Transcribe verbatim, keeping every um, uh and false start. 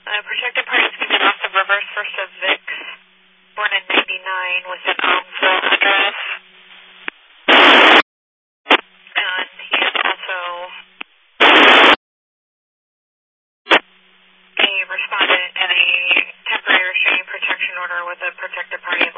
Uh, protected party is going to be loss of reverse first of Vic, born in ninety-nine with an Almsville address. And he is also a respondent in a temporary restraining protection order with a protected party